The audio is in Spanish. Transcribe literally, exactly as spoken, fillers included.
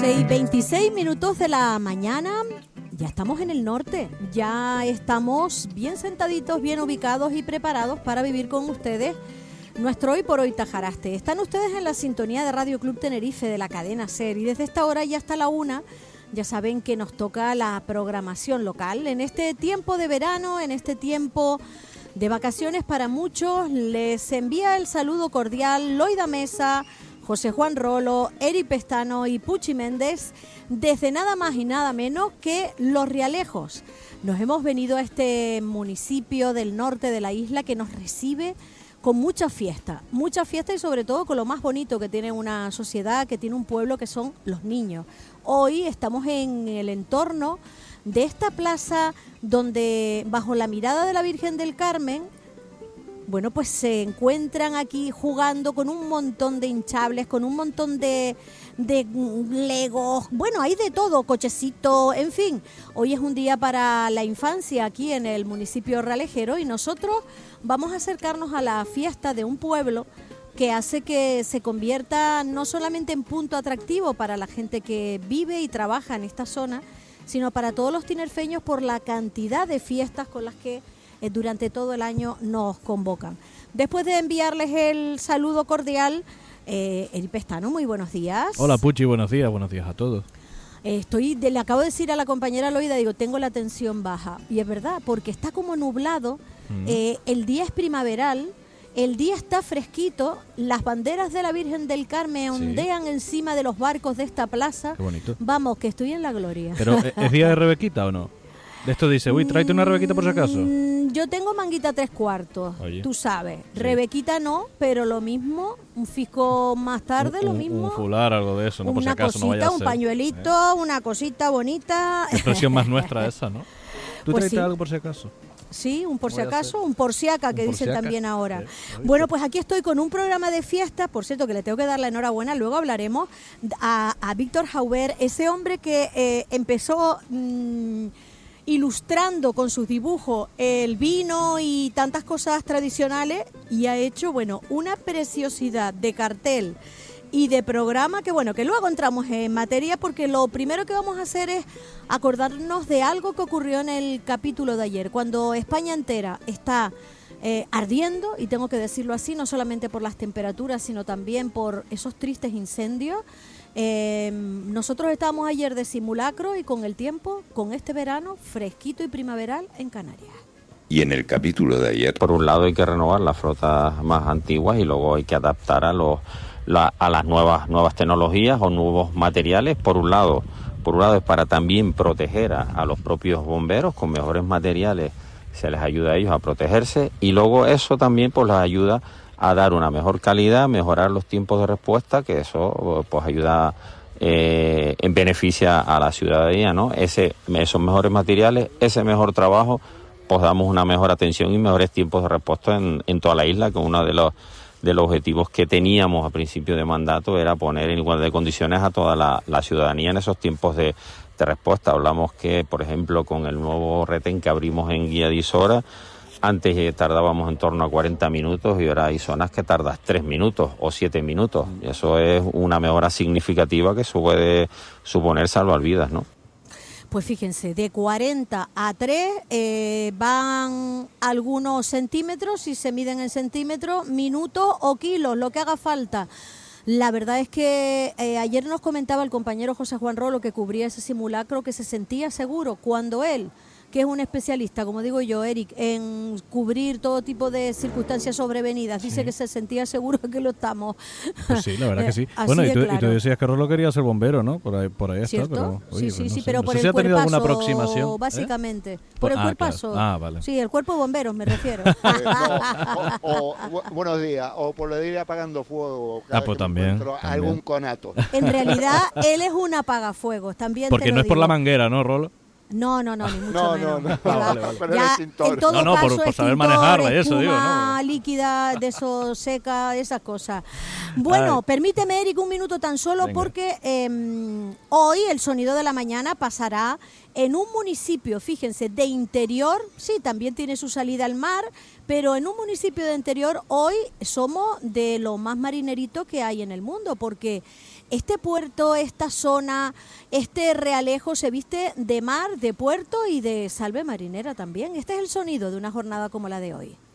doce y veintiséis minutos de la mañana, ya estamos en el norte, ya estamos bien sentaditos, bien ubicados y preparados para vivir con ustedes nuestro Hoy por Hoy Tajaraste. Están ustedes en la sintonía de Radio Club Tenerife de la cadena SER y desde esta hora y hasta la una ya saben que nos toca la programación local. En este tiempo de verano, en este tiempo de vacaciones para muchos, les envía el saludo cordial Loida Mesa, José Juan Rolo, Eri Pestano y Puchi Méndez, desde nada más y nada menos que Los Realejos. Nos hemos venido a este municipio del norte de la isla que nos recibe con mucha fiesta, mucha fiesta y sobre todo con lo más bonito que tiene una sociedad, que tiene un pueblo, que son los niños. Hoy estamos en el entorno de esta plaza donde, bajo la mirada de la Virgen del Carmen, bueno, pues se encuentran aquí jugando con un montón de hinchables, con un montón de, de legos, bueno, hay de todo, cochecitos, en fin. Hoy es un día para la infancia aquí en el municipio realejero y nosotros vamos a acercarnos a la fiesta de un pueblo que hace que se convierta no solamente en punto atractivo para la gente que vive y trabaja en esta zona, sino para todos los tinerfeños por la cantidad de fiestas con las que durante todo el año nos convocan. Después de enviarles el saludo cordial, eh, Eri Pestano, muy buenos días. Hola Puchi, buenos días, buenos días a todos. Eh, estoy, de, le acabo de decir a la compañera Loida, digo, tengo la tensión baja. Y es verdad, porque está como nublado, mm. eh, el día es primaveral, el día está fresquito, las banderas de la Virgen del Carmen ondean sí. encima de los barcos de esta plaza. Qué bonito. Vamos, que estoy en la gloria. ¿Pero es día de Rebequita o no? De esto dice, uy, tráete una Rebequita por si acaso. Yo tengo manguita tres cuartos, Oye. tú sabes. Sí. Rebequita no, pero lo mismo, un fisco más tarde, un, lo un, mismo. Un fular, algo de eso, no por si acaso, cosita, no vaya a un ser. pañuelito, ¿eh? Una cosita bonita. Qué expresión más nuestra esa, ¿no? ¿Tú pues tráete sí. algo por si acaso? Sí, un por si acaso, un porciaca, que dicen también ahora. Sí, bueno, pues aquí estoy con un programa de fiestas, por cierto, que le tengo que dar la enhorabuena, luego hablaremos a, a Víctor Jauber, ese hombre que eh, empezó mmm, ilustrando con sus dibujos el vino y tantas cosas tradicionales y ha hecho, bueno, una preciosidad de cartel y de programa que, bueno, que luego entramos en materia porque lo primero que vamos a hacer es acordarnos de algo que ocurrió en el capítulo de ayer, cuando España entera está eh, ardiendo, y tengo que decirlo así, no solamente por las temperaturas, sino también por esos tristes incendios. Eh, nosotros estábamos ayer de simulacro y con el tiempo, con este verano fresquito y primaveral en Canarias. Y en el capítulo de ayer, por un lado hay que renovar las flotas más antiguas y luego hay que adaptar a los la, a las nuevas nuevas tecnologías o nuevos materiales. Por un lado, por un lado es para también proteger a, a los propios bomberos con mejores materiales, se les ayuda a ellos a protegerse y luego eso también pues les ayuda a dar una mejor calidad, mejorar los tiempos de respuesta, que eso pues ayuda eh, en beneficia a la ciudadanía, ¿no? Ese, esos mejores materiales, ese mejor trabajo, pues damos una mejor atención y mejores tiempos de respuesta en, en toda la isla, que uno de los de los objetivos que teníamos a principio de mandato era poner en igualdad de condiciones a toda la, la ciudadanía en esos tiempos de, de respuesta. Hablamos que, por ejemplo, con el nuevo retén que abrimos en Guía de Isora, antes tardábamos en torno a cuarenta minutos y ahora hay zonas que tardas tres minutos o siete minutos. Y eso es una mejora significativa que puede suponer salvar vidas, ¿no? Pues fíjense, de cuarenta a tres eh, van algunos centímetros, si se miden en centímetros, minutos o kilos, lo que haga falta. La verdad es que eh, ayer nos comentaba el compañero José Juan Rolo, que cubría ese simulacro, que se sentía seguro cuando él, que es un especialista, como digo yo, Eric, en cubrir todo tipo de circunstancias sobrevenidas. Dice sí. que se sentía seguro que lo estamos. Pues sí, la verdad que sí. Bueno, y tú, claro. y tú decías que Rolo quería ser bombero, ¿no? Por ahí, por ahí está, pero... Oye, sí, sí, pues no sí, sé. pero no por sé el si ha tenido cuerpazo, alguna aproximación. Básicamente. ¿Eh? Por el ah, cuerpazo. Claro. Ah, vale. Sí, el cuerpo de bomberos, me refiero. eh, no, o, o, buenos días. O por lo ir apagando fuego. Ah, pues también, también. Algún conato. En realidad, él es un apagafuegos, también Porque te lo no es digo. por la manguera, ¿no, Rolo? No, no, no, ni mucho no, menos. No, no, ah, vale, vale. Pero ya, el en todo no, no, caso, por, por saber manejarla y eso, digo, ¿no? líquida, de eso, seca, esas cosas. Bueno, Ay. permíteme, Eric, un minuto tan solo. Venga. Porque eh, hoy el Sonido de la Mañana pasará en un municipio, fíjense, de interior, sí, también tiene su salida al mar, pero en un municipio de interior hoy somos de lo más marinerito que hay en el mundo, porque este puerto, esta zona, este Realejo se viste de mar, de puerto y de salve marinera también. Este es el sonido de una jornada como la de hoy.